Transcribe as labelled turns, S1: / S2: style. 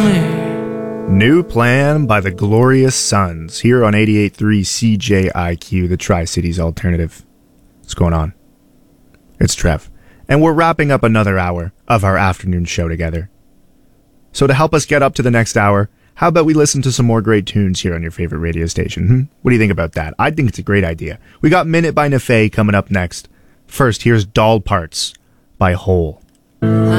S1: New Plan by the Glorious Sons here on 88.3 CJIQ, the Tri-Cities Alternative. What's going on? It's Trev. And we're wrapping up another hour of our afternoon show together. So to help us get up to the next hour, how about we listen to some more great tunes here on your favorite radio station? What do you think about that? I think it's a great idea. We got Minute by Nefé coming up next. First, here's Doll Parts by Hole.